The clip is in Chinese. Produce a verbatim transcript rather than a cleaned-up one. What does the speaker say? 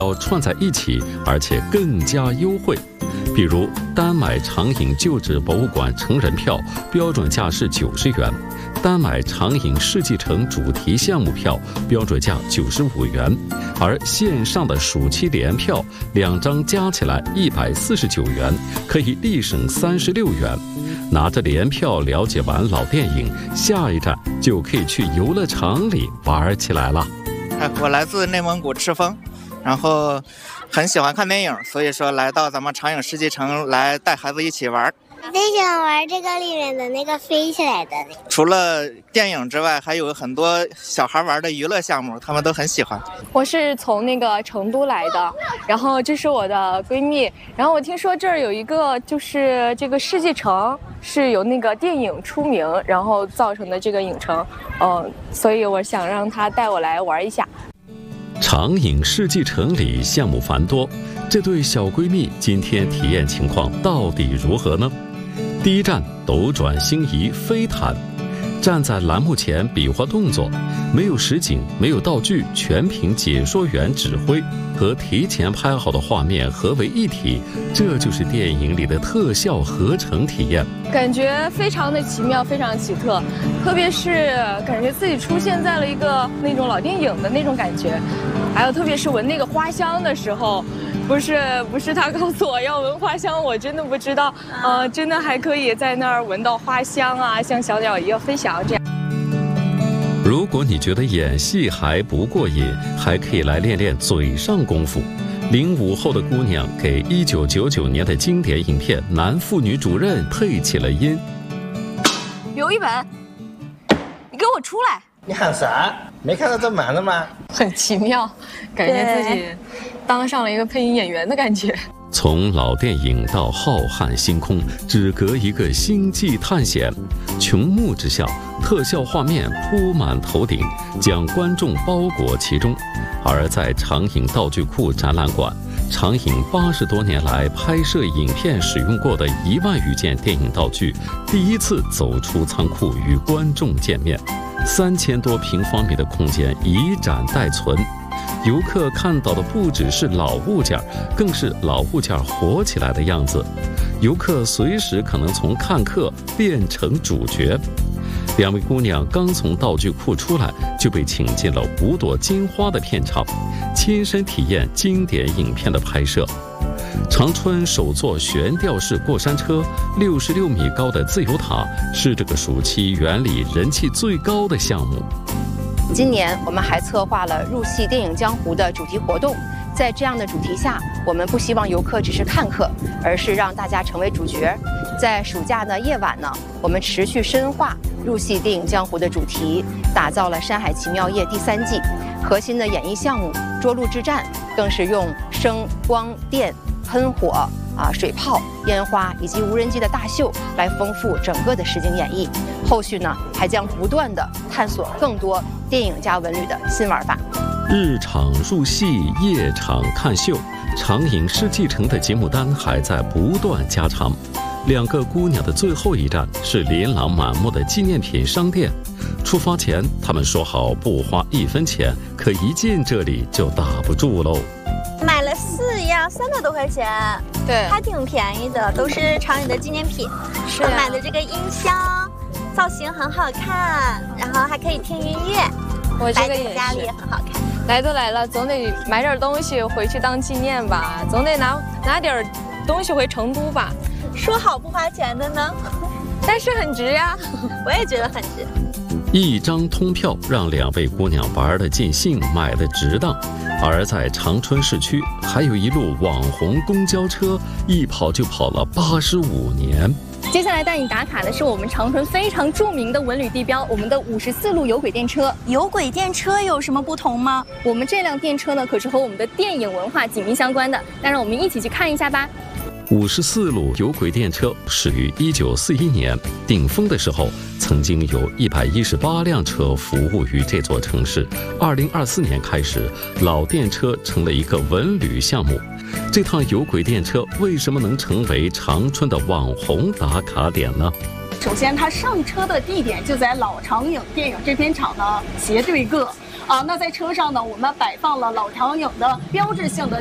要串在一起，而且更加优惠。比如单买长影旧址博物馆成人票，标准价是九十元；单买长影世纪城主题项目票，标准价九十五元。而线上的暑期联票，两张加起来一百四十九元，可以立省三十六元。拿着联票了解完老电影，下一站就可以去游乐场里玩起来了。 我来自内蒙古赤峰，然后很喜欢看电影，所以说来到咱们长影世纪城来带孩子一起玩。 最喜欢玩这个里面的那个飞起来的。 除了电影之外，还有很多小孩玩的娱乐项目，他们都很喜欢。 我是从那个成都来的，然后这是我的闺蜜，然后我听说这儿有一个就是这个世纪城是由那个电影出名，然后造成的这个影城，嗯，所以我想让她带我来玩一下。 长影世纪城里项目繁多，这对小闺蜜今天体验情况到底如何呢？第一站斗转星移飞毯，站在栏目前比划动作，没有实景，没有道具，全凭解说员指挥和提前拍好的画面合为一体，这就是电影里的特效合成体验， 感觉非常的奇妙，非常奇特，特别是感觉自己出现在了一个那种老电影的那种感觉，还有特别是闻那个花香的时候。不是不是，他告诉我要闻花香，我真的不知道，呃，真的还可以在那儿闻到花香啊，像小鸟一样飞翔这样。 如果你觉得演戏还不过瘾，还可以来练练嘴上功夫。零五后的姑娘给一九九九年的经典影片《男妇女主任》配起了音。 刘一本，你给我出来！ 你喊啥？没看到这门了吗？ 很奇妙，感觉自己当上了一个配音演员的感觉。 从老电影到浩瀚星空，只隔一个星际探险。穹幕之下，特效画面铺满头顶，将观众包裹其中。而在长影道具库展览馆，长影八十多年来拍摄影片使用过的一万余件电影道具，第一次走出仓库与观众见面。三千多平方米的空间以展待存，游客看到的不只是老物件，更是老物件活起来的样子。游客随时可能从看客变成主角。两位姑娘刚从道具库出来，就被请进了五朵金花的片场，亲身体验经典影片的拍摄。长春首座悬吊式过山车，六十六米高的自由塔，是这个暑期园里人气最高的项目。 今年我们还策划了入戏电影江湖的主题活动，在这样的主题下，我们不希望游客只是看客，而是让大家成为主角。在暑假的夜晚呢，我们持续深化入戏电影江湖的主题，打造了《山海奇妙夜》第三季。核心的演绎项目捉鹿之战，更是用声、光、电、喷火啊、水炮、烟花以及无人机的大秀来丰富整个的实景演绎。后续呢，还将不断的探索更多电影加文旅的新玩法。 日场入戏，夜场看秀，长影世纪城的节目单还在不断加长。两个姑娘的最后一站是琳琅满目的纪念品商店。出发前，他们说好不花一分钱，可一进这里就打不住喽。 买了四样，三百多块钱， 对， 还挺便宜的，都是长影的纪念品。 是、啊、 买的这个音箱，造型很好看，然后还可以听音乐， 我这个也是， 家里也很好看。 来都来了，总得买点东西回去当纪念吧，总得拿拿点东西回成都吧。 说好不花钱的呢， 但是很值呀， 我也觉得很值。 一张通票让两位姑娘玩得尽兴，买得值当。而在长春市区，还有一路网红公交车，一跑就跑了八十五年。 接下来带你打卡的是我们长春非常著名的文旅地标，我们的五十四路有轨电车。 有轨电车有什么不同吗？ 我们这辆电车呢，可是和我们的电影文化紧密相关的，那让我们一起去看一下吧。 五十四路有轨电车始于一九四一年，顶峰的时候曾经有一百一十八辆车服务于这座城市。二零二四年开始，老电车成了一个文旅项目。这趟有轨电车为什么能成为长春的网红打卡点呢？ 首先，它上车的地点就在老长影电影制片厂的斜对个。 啊。那在车上呢，我们摆放了老长影的标志性的